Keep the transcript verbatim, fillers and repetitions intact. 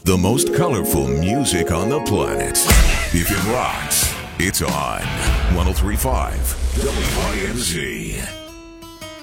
The most colorful music on the planet. If it rocks, it's on one oh three point five W I N Z.